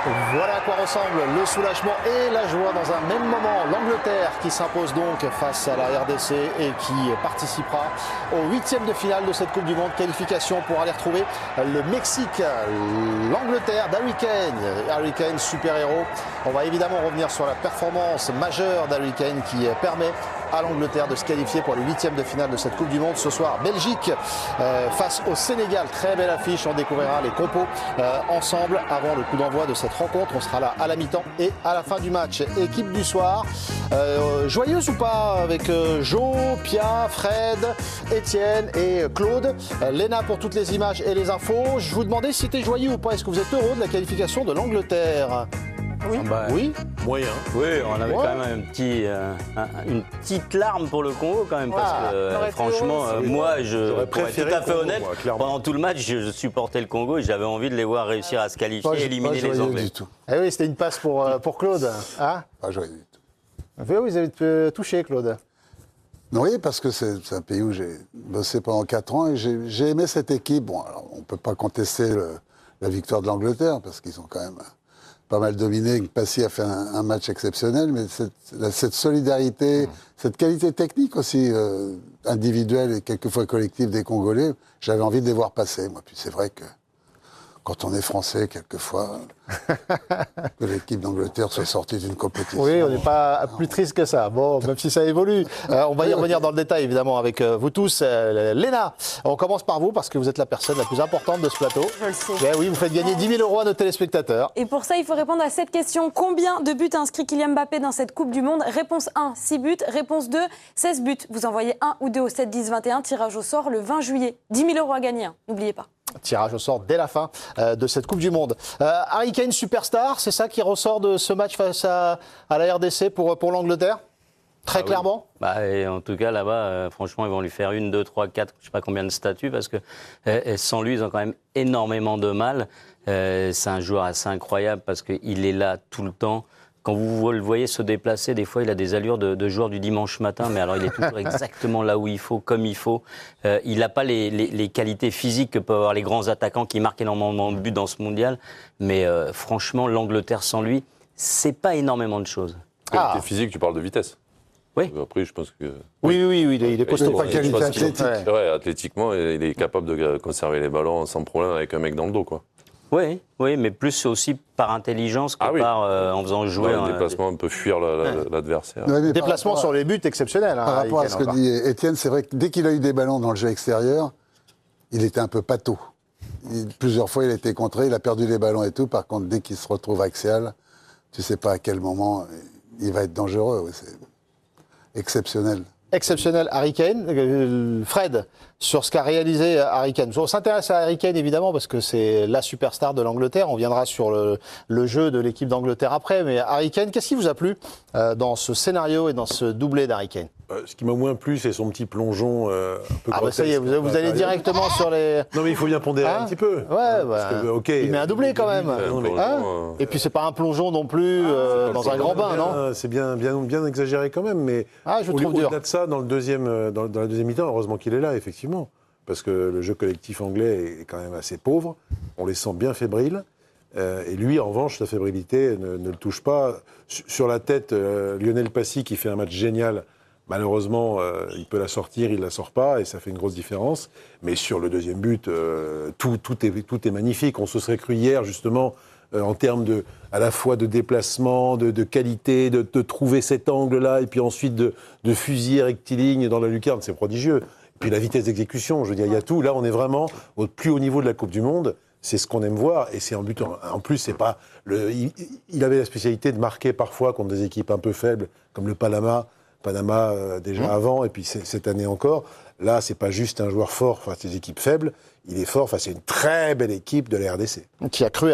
Voilà à quoi ressemble le soulagement et la joie dans un même moment. L'Angleterre qui s'impose donc face à la RDC et qui participera au 8e de finale de cette Coupe du Monde. Qualification pour aller retrouver le Mexique. L'Angleterre d'Harry Kane. Harry Kane, super-héros. On va évidemment revenir sur la performance majeure d'Harry Kane qui permet à l'Angleterre de se qualifier pour le 8e de finale de cette Coupe du Monde. Ce soir, Belgique face au Sénégal. Très belle affiche, on découvrira les compos ensemble avant le coup d'envoi de cette rencontre. On sera là à la mi-temps et à la fin du match. Équipe du soir, joyeuse ou pas avec Jo, Pia, Fred, Étienne et Claude. Léna pour toutes les images et les infos. Je vous demandais si c'était joyeux ou pas. Est-ce que vous êtes heureux de la qualification de l'Angleterre ? Oui. Oui. Moyen. Oui, on avait quand même une petite larme pour le Congo quand même, parce que franchement, moi, pour être tout à fait honnête, pendant tout le match, je supportais le Congo et j'avais envie de les voir réussir à se qualifier et éliminer les Anglais. Du tout. Eh oui, c'était une passe pour Claude. Hein, Pas joyeux du tout. oui, vous avez touché, Claude. Non, oui, parce que c'est un pays où j'ai bossé pendant 4 ans et j'ai aimé cette équipe. Bon, alors, on ne peut pas contester la victoire de l'Angleterre parce qu'ils ont quand même pas mal dominé. Passy a fait un match exceptionnel, mais cette solidarité, cette qualité technique aussi individuelle et quelquefois collective des Congolais, j'avais envie de les voir passer. Moi, puis c'est vrai que quand on est français, quelquefois, que l'équipe d'Angleterre soit sortie d'une compétition. Oui, on n'est pas plus triste que ça. Bon, même si ça évolue. On va y revenir dans le détail, évidemment, avec vous tous. Léna, on commence par vous, parce que vous êtes la personne la plus importante de ce plateau. Je le sais. Eh oui, vous faites gagner 10 000 € à nos téléspectateurs. Et pour ça, il faut répondre à cette question. Combien de buts a inscrit Kylian Mbappé dans cette Coupe du Monde ? Réponse 1, 6 buts. Réponse 2, 16 buts. Vous envoyez 1 ou 2 au 7 10 21. Tirage au sort le 20 juillet. 10 000 € à gagner, n'oubliez pas. Tirage au sort dès la fin de cette Coupe du Monde. Harry Kane, superstar, c'est ça qui ressort de ce match face à la RDC pour l'Angleterre ? Très clairement. Oui. Et en tout cas, là-bas, franchement, ils vont lui faire 1, 2, 3, 4, je ne sais pas combien de statues, parce que sans lui, ils ont quand même énormément de mal. C'est un joueur assez incroyable, parce qu'il est là tout le temps. Quand vous le voyez se déplacer, des fois, il a des allures de joueur du dimanche matin, mais alors il est toujours exactement là où il faut, comme il faut. Il n'a pas les qualités physiques que peuvent avoir les grands attaquants qui marquent énormément de buts dans ce mondial. Mais franchement, l'Angleterre sans lui, c'est pas énormément de choses. Qualité physique, tu parles de vitesse. Oui. Après, je pense que... Oui, il est costaud. Pas qualité athlétique. Ouais, athlétiquement, il est capable de conserver les ballons sans problème avec un mec dans le dos, quoi. Oui, mais plus aussi par intelligence que en faisant jouer. Un déplacement, on peut fuir l'adversaire. Ouais, Déplacement sur les buts exceptionnels. Par rapport à ce que dit Étienne, c'est vrai que dès qu'il a eu des ballons dans le jeu extérieur, il était un peu pâteau. Plusieurs fois, il a été contré, il a perdu les ballons et tout. Par contre, dès qu'il se retrouve axial, tu ne sais pas à quel moment il va être dangereux. Ouais, c'est exceptionnel. Exceptionnel, Harry Kane. Fred, sur ce qu'a réalisé Harry Kane. On s'intéresse à Harry Kane, évidemment, parce que c'est la superstar de l'Angleterre. On viendra sur le jeu de l'équipe d'Angleterre après. Mais Harry Kane, qu'est-ce qui vous a plu dans ce scénario et dans ce doublé d'Harry Kane ? Ce qui m'a moins plu, c'est son petit plongeon un peu grotesque. Ça y est, vous allez directement sur les... Non, mais il faut bien pondérer un petit peu. Il met un doublé quand même. Et puis c'est pas un plongeon non plus dans un grand bain, non ? C'est bien exagéré quand même, mais je trouve dur. Au-delà de ça, dans la deuxième mi-temps, heureusement qu'il est là, effectivement, parce que le jeu collectif anglais est quand même assez pauvre. On les sent bien fébriles. Et lui, en revanche, sa fébrilité ne le touche pas. Sur la tête, Lionel Passy, qui fait un match génial. Malheureusement, il peut la sortir, il ne la sort pas, et ça fait une grosse différence. Mais sur le deuxième but, tout est magnifique. On se serait cru hier, justement, en termes à la fois de déplacement, de qualité, de trouver cet angle-là, et puis ensuite de fusiller rectiligne dans la lucarne. C'est prodigieux. Et puis la vitesse d'exécution, je veux dire, il y a tout. Là, on est vraiment au plus haut niveau de la Coupe du Monde. C'est ce qu'on aime voir, et c'est en but. En plus, c'est pas il avait la spécialité de marquer parfois contre des équipes un peu faibles, comme le Panama déjà avant, et puis cette année encore. Là, c'est pas juste un joueur fort face à des équipes faibles, il est fort face à une très belle équipe de la RDC. Qui a cru